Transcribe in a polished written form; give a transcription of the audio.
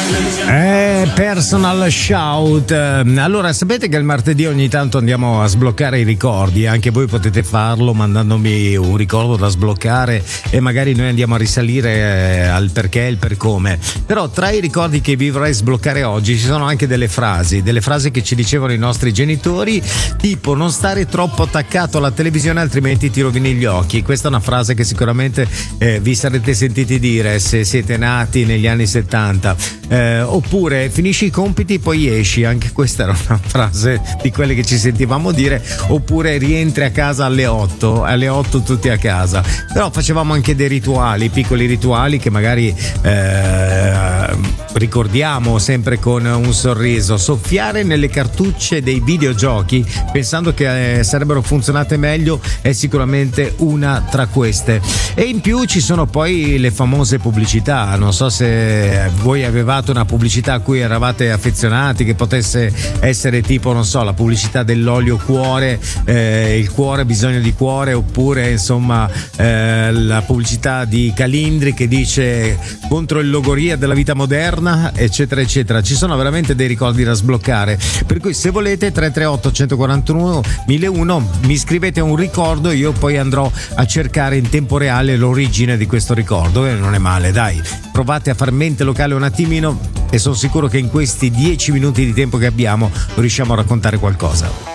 Personal shout. Allora, sapete che il martedì ogni tanto andiamo a sbloccare i ricordi, anche voi potete farlo mandandomi un ricordo da sbloccare e magari noi andiamo a risalire al perché e il per come. Però tra i ricordi che vi vorrei sbloccare oggi ci sono anche delle frasi che ci dicevano i nostri genitori, tipo non stare troppo attaccato alla televisione altrimenti ti rovini gli occhi. Questa è una frase che sicuramente vi sarete sentiti dire se siete nati negli anni 70. Oppure finisci i compiti poi esci, anche questa era una frase di quelle che ci sentivamo dire. Oppure rientri a casa alle 8 tutti a casa. Però facevamo anche dei rituali, piccoli rituali che magari ricordiamo sempre con un sorriso. Soffiare nelle cartucce dei videogiochi pensando che sarebbero funzionate meglio è sicuramente una tra queste. E in più ci sono poi le famose pubblicità. Non so se voi avevate una pubblicità a cui eravate affezionati, che potesse essere tipo, non so, la pubblicità dell'olio cuore, il cuore ha bisogno di cuore, oppure insomma la pubblicità di Calindri che dice contro il logoria della vita moderna, eccetera eccetera. Ci sono veramente dei ricordi da sbloccare, per cui se volete 338 141 1001 mi scrivete un ricordo, io poi andrò a cercare in tempo reale l'origine di questo ricordo e non è male, dai, provate a far mente locale un attimino e sono sicuro che in questi 10 minuti di tempo che abbiamo riusciamo a raccontare qualcosa.